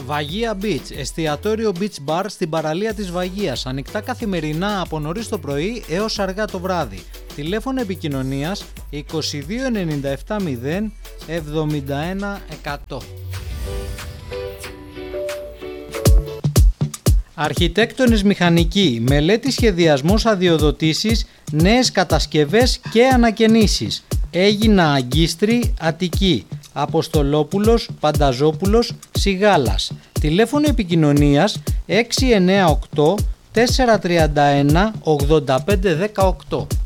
Βαγία Beach, εστιατόριο beach bar στην παραλία της Βαγίας, ανοιχτά καθημερινά από νωρίς το πρωί έως αργά το βράδυ. Τηλέφωνο επικοινωνίας 22 97 0 71 100. Αρχιτέκτονες μηχανικοί, μελέτη σχεδιασμός αδειοδοτήσεις, νέες κατασκευές και ανακαινήσεις. Έγινα Αγκίστρη, Αττική, Αποστολόπουλος, Πανταζόπουλος, Σιγάλας. Τηλέφωνο επικοινωνίας 698 431 85 18.